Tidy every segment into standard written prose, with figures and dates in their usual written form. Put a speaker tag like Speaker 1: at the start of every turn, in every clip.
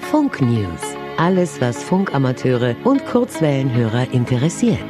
Speaker 1: Funk News. Alles, was Funkamateure und Kurzwellenhörer interessiert.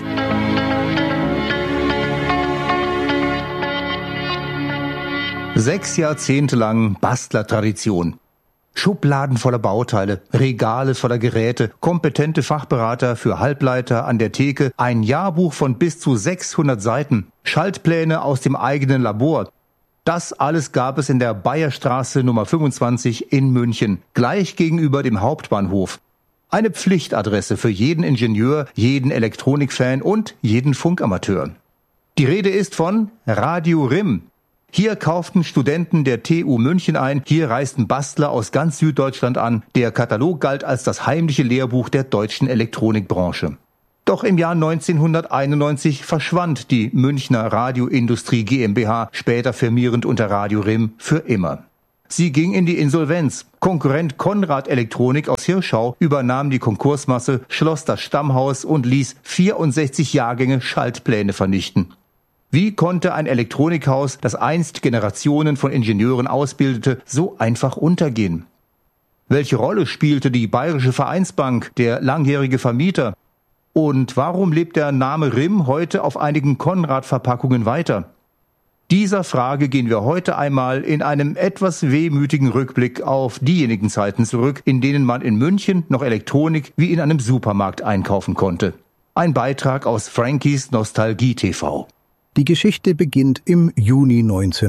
Speaker 2: Sechs Jahrzehnte lang Bastlertradition. Schubladen voller Bauteile, Regale voller Geräte, kompetente Fachberater für Halbleiter an der Theke, ein Jahrbuch von bis zu 600 Seiten, Schaltpläne aus dem eigenen Labor. Das alles gab es in der Bayerstraße Nummer 25 in München, gleich gegenüber dem Hauptbahnhof. Eine Pflichtadresse für jeden Ingenieur, jeden Elektronikfan und jeden Funkamateur. Die Rede ist von Radio RIM. Hier kauften Studenten der TU München ein, hier reisten Bastler aus ganz Süddeutschland an. Der Katalog galt als das heimliche Lehrbuch der deutschen Elektronikbranche. Doch im Jahr 1991 verschwand die Münchner Radioindustrie GmbH, später firmierend unter Radio RIM, für immer. Sie ging in die Insolvenz. Konkurrent Konrad Elektronik aus Hirschau übernahm die Konkursmasse, schloss das Stammhaus und ließ 64 Jahrgänge Schaltpläne vernichten. Wie konnte ein Elektronikhaus, das einst Generationen von Ingenieuren ausbildete, so einfach untergehen? Welche Rolle spielte die Bayerische Vereinsbank, der langjährige Vermieter? Und warum lebt der Name RIM heute auf einigen Konrad-Verpackungen weiter? Dieser Frage gehen wir heute einmal in einem etwas wehmütigen Rückblick auf diejenigen Zeiten zurück, in denen man in München noch Elektronik wie in einem Supermarkt einkaufen konnte. Ein Beitrag aus Frankies Nostalgie TV.
Speaker 3: Die Geschichte beginnt im Juni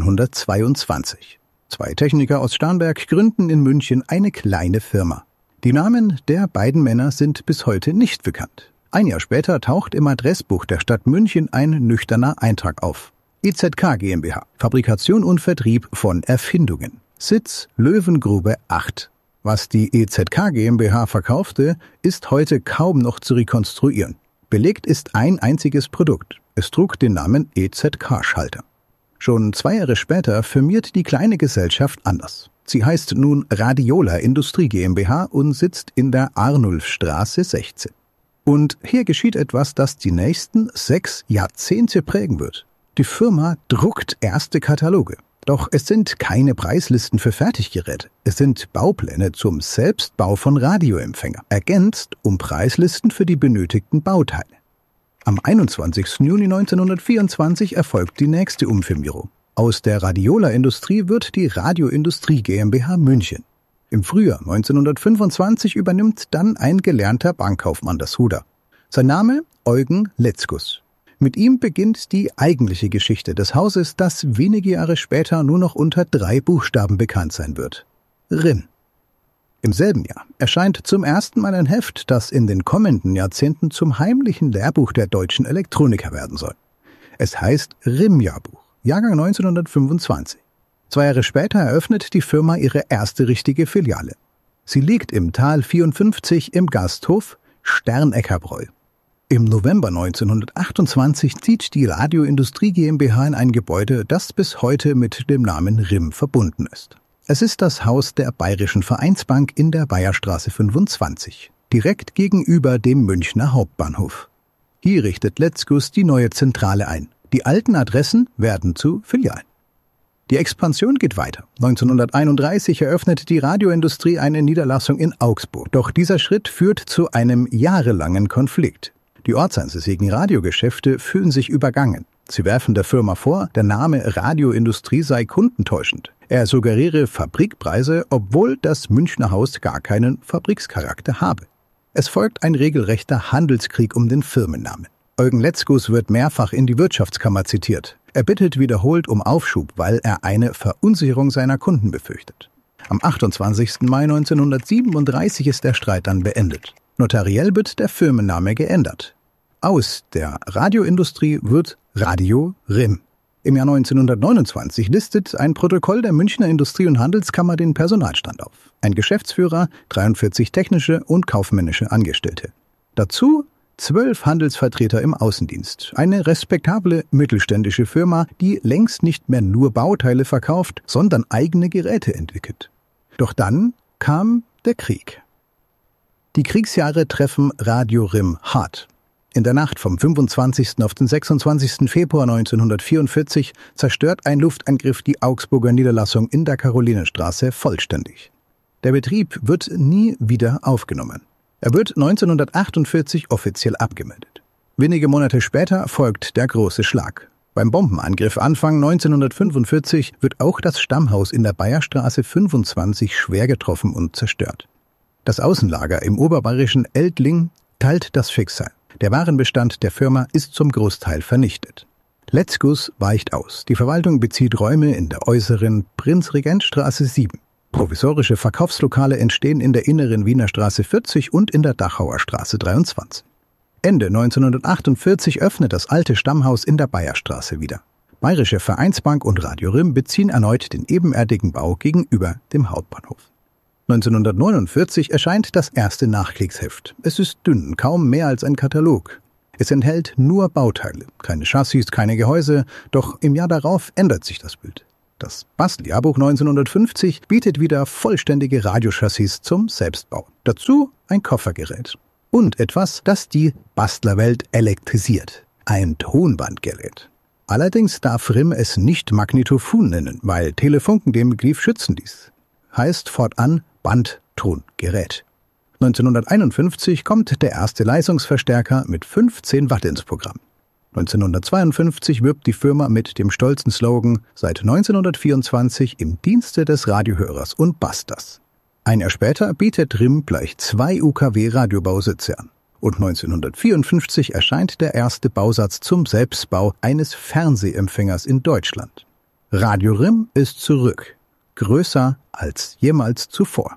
Speaker 3: 1922. Zwei Techniker aus Starnberg gründen in München eine kleine Firma. Die Namen der beiden Männer sind bis heute nicht bekannt. Ein Jahr später taucht im Adressbuch der Stadt München ein nüchterner Eintrag auf. EZK GmbH, Fabrikation und Vertrieb von Erfindungen. Sitz Löwengrube 8. Was die EZK GmbH verkaufte, ist heute kaum noch zu rekonstruieren. Belegt ist ein einziges Produkt. Es trug den Namen EZK-Schalter. Schon 2 Jahre später firmiert die kleine Gesellschaft anders. Sie heißt nun Radiola Industrie GmbH und sitzt in der Arnulfstraße 16. Und hier geschieht etwas, das die nächsten 6 Jahrzehnte prägen wird. Die Firma druckt erste Kataloge. Doch es sind keine Preislisten für Fertiggeräte. Es sind Baupläne zum Selbstbau von Radioempfänger, ergänzt um Preislisten für die benötigten Bauteile. Am 21. Juni 1924 erfolgt die nächste Umfirmierung. Aus der Radiola-Industrie wird die Radioindustrie GmbH München. Im Frühjahr 1925 übernimmt dann ein gelernter Bankkaufmann das Ruder. Sein Name Eugen Letzkus. Mit ihm beginnt die eigentliche Geschichte des Hauses, das wenige Jahre später nur noch unter 3 Buchstaben bekannt sein wird. RIM. Im selben Jahr erscheint zum ersten Mal ein Heft, das in den kommenden Jahrzehnten zum heimlichen Lehrbuch der deutschen Elektroniker werden soll. Es heißt RIM-Jahrbuch, Jahrgang 1925. 2 Jahre später eröffnet die Firma ihre erste richtige Filiale. Sie liegt im Tal 54 im Gasthof Sterneckerbräu. Im November 1928 zieht die Radioindustrie GmbH in ein Gebäude, das bis heute mit dem Namen RIM verbunden ist. Es ist das Haus der Bayerischen Vereinsbank in der Bayerstraße 25, direkt gegenüber dem Münchner Hauptbahnhof. Hier richtet Letzkus die neue Zentrale ein. Die alten Adressen werden zu Filialen. Die Expansion geht weiter. 1931 eröffnet die Radioindustrie eine Niederlassung in Augsburg. Doch dieser Schritt führt zu einem jahrelangen Konflikt. Die ortsansässigen Radiogeschäfte fühlen sich übergangen. Sie werfen der Firma vor, der Name Radioindustrie sei kundentäuschend. Er suggeriere Fabrikpreise, obwohl das Münchner Haus gar keinen Fabrikscharakter habe. Es folgt ein regelrechter Handelskrieg um den Firmennamen. Eugen Letzkus wird mehrfach in die Wirtschaftskammer zitiert. Er bittet wiederholt um Aufschub, weil er eine Verunsicherung seiner Kunden befürchtet. Am 28. Mai 1937 ist der Streit dann beendet. Notariell wird der Firmenname geändert. Aus der Radioindustrie wird Radio RIM. Im Jahr 1929 listet ein Protokoll der Münchner Industrie- und Handelskammer den Personalstand auf. Ein Geschäftsführer, 43 technische und kaufmännische Angestellte. Dazu 12 Handelsvertreter im Außendienst. Eine respektable mittelständische Firma, die längst nicht mehr nur Bauteile verkauft, sondern eigene Geräte entwickelt. Doch dann kam der Krieg. Die Kriegsjahre treffen Radio RIM hart. In der Nacht vom 25. auf den 26. Februar 1944 zerstört ein Luftangriff die Augsburger Niederlassung in der Karolinenstraße vollständig. Der Betrieb wird nie wieder aufgenommen. Er wird 1948 offiziell abgemeldet. Wenige Monate später folgt der große Schlag. Beim Bombenangriff Anfang 1945 wird auch das Stammhaus in der Bayerstraße 25 schwer getroffen und zerstört. Das Außenlager im oberbayerischen Eltling teilt das Schicksal. Der Warenbestand der Firma ist zum Großteil vernichtet. Letzgus weicht aus. Die Verwaltung bezieht Räume in der äußeren Prinz-Regent-Straße 7. Provisorische Verkaufslokale entstehen in der inneren Wiener Straße 40 und in der Dachauer Straße 23. Ende 1948 öffnet das alte Stammhaus in der Bayerstraße wieder. Bayerische Vereinsbank und Radio Rim beziehen erneut den ebenerdigen Bau gegenüber dem Hauptbahnhof. 1949 erscheint das erste Nachkriegsheft. Es ist dünn, kaum mehr als ein Katalog. Es enthält nur Bauteile, keine Chassis, keine Gehäuse, doch im Jahr darauf ändert sich das Bild. Das Basteljahrbuch 1950 bietet wieder vollständige Radiochassis zum Selbstbau. Dazu ein Koffergerät. Und etwas, das die Bastlerwelt elektrisiert. Ein Tonbandgerät. Allerdings darf Rim es nicht Magnetophon nennen, weil Telefunken den Begriff schützen ließ. Heißt fortan Bandtongerät. 1951 kommt der erste Leistungsverstärker mit 15 Watt ins Programm. 1952 wirbt die Firma mit dem stolzen Slogan »Seit 1924 im Dienste des Radiohörers und Basters«. Ein Jahr später bietet Rim gleich 2 UKW-Radiobausitze an. Und 1954 erscheint der erste Bausatz zum Selbstbau eines Fernsehempfängers in Deutschland. Radio Rim ist zurück. Größer als jemals zuvor.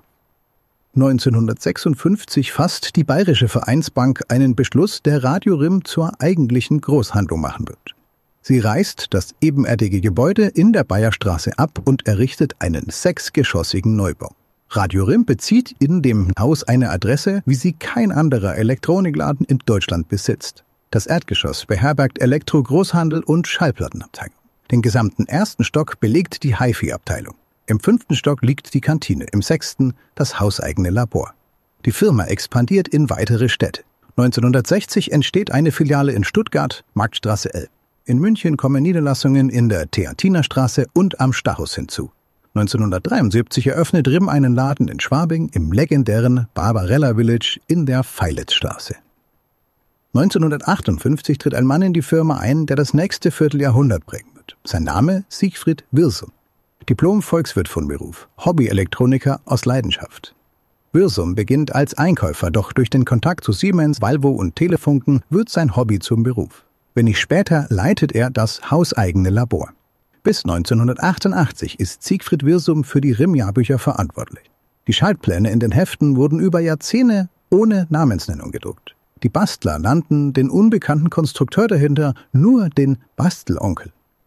Speaker 3: 1956 fasst die Bayerische Vereinsbank einen Beschluss, der Radio Rim zur eigentlichen Großhandlung machen wird. Sie reißt das ebenerdige Gebäude in der Bayerstraße ab und errichtet einen 6-geschossigen Neubau. Radio Rim bezieht in dem Haus eine Adresse, wie sie kein anderer Elektronikladen in Deutschland besitzt. Das Erdgeschoss beherbergt Elektro-Großhandel und Schallplattenabteilung. Den gesamten ersten Stock belegt die HiFi-Abteilung. Im 5. Stock liegt die Kantine, im 6. das hauseigene Labor. Die Firma expandiert in weitere Städte. 1960 entsteht eine Filiale in Stuttgart, Marktstraße 11. In München kommen Niederlassungen in der Theatinerstraße und am Stachus hinzu. 1973 eröffnet Rim einen Laden in Schwabing im legendären Barbarella Village in der Feilitzstraße. 1958 tritt ein Mann in die Firma ein, der das nächste Vierteljahrhundert prägen wird. Sein Name Siegfried Wirsum. Diplom-Volkswirt von Beruf, Hobby-Elektroniker aus Leidenschaft. Wirsum beginnt als Einkäufer, doch durch den Kontakt zu Siemens, Valvo und Telefunken wird sein Hobby zum Beruf. Wenig später leitet er das hauseigene Labor. Bis 1988 ist Siegfried Wirsum für die Rim-Jahrbücher verantwortlich. Die Schaltpläne in den Heften wurden über Jahrzehnte ohne Namensnennung gedruckt. Die Bastler nannten den unbekannten Konstrukteur dahinter nur den Bastelonkel.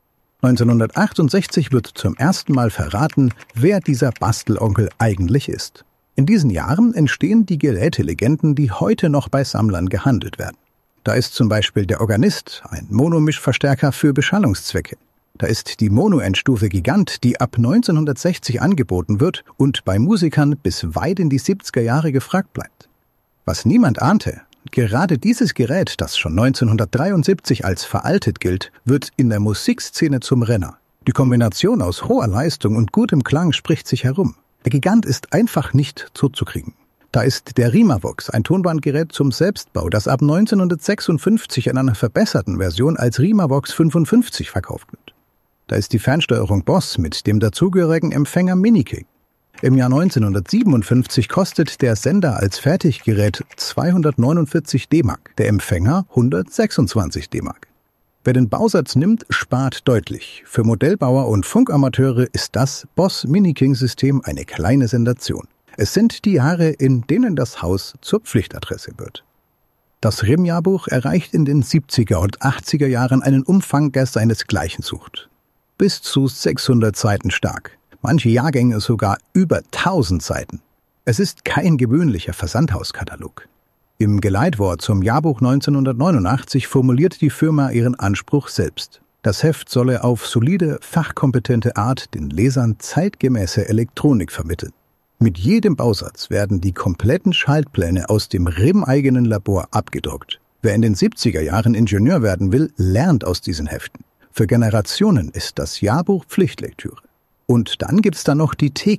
Speaker 3: 1968 wird zum ersten Mal verraten, wer dieser Bastelonkel eigentlich ist. In diesen Jahren entstehen die Gerätelegenden, die heute noch bei Sammlern gehandelt werden. Da ist zum Beispiel der Organist, ein Monomischverstärker für Beschallungszwecke. Da ist die Mono-Endstufe Gigant, die ab 1960 angeboten wird und bei Musikern bis weit in die 70er Jahre gefragt bleibt. Was niemand ahnte, gerade dieses Gerät, das schon 1973 als veraltet gilt, wird in der Musikszene zum Renner. Die Kombination aus hoher Leistung und gutem Klang spricht sich herum. Der Gigant ist einfach nicht zuzukriegen. Da ist der Rimavox, ein Tonbandgerät zum Selbstbau, das ab 1956 in einer verbesserten Version als Rimavox 55 verkauft wird. Da ist die Fernsteuerung Boss mit dem dazugehörigen Empfänger Miniking. Im Jahr 1957 kostet der Sender als Fertiggerät 249 D-Mark, der Empfänger 126 D-Mark. Wer den Bausatz nimmt, spart deutlich. Für Modellbauer und Funkamateure ist das Boss Miniking-System eine kleine Sensation. Es sind die Jahre, in denen das Haus zur Pflichtadresse wird. Das Rim-Jahrbuch erreicht in den 70er und 80er Jahren einen Umfang, der seinesgleichen sucht. Bis zu 600 Seiten stark. Manche Jahrgänge sogar über 1000 Seiten. Es ist kein gewöhnlicher Versandhauskatalog. Im Geleitwort zum Jahrbuch 1989 formuliert die Firma ihren Anspruch selbst. Das Heft solle auf solide, fachkompetente Art den Lesern zeitgemäße Elektronik vermitteln. Mit jedem Bausatz werden die kompletten Schaltpläne aus dem Rim-eigenen Labor abgedruckt. Wer in den 70er Jahren Ingenieur werden will, lernt aus diesen Heften. Für Generationen ist das Jahrbuch Pflichtlektüre. Und dann gibt's da noch die Theke.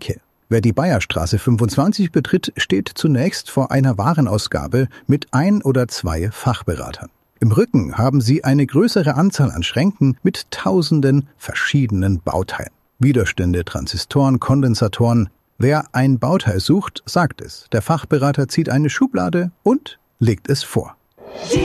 Speaker 3: Wer die Bayerstraße 25 betritt, steht zunächst vor einer Warenausgabe mit 1 oder 2 Fachberatern. Im Rücken haben sie eine größere Anzahl an Schränken mit tausenden verschiedenen Bauteilen. Widerstände, Transistoren, Kondensatoren. Wer ein Bauteil sucht, sagt es. Der Fachberater zieht eine Schublade und legt es vor.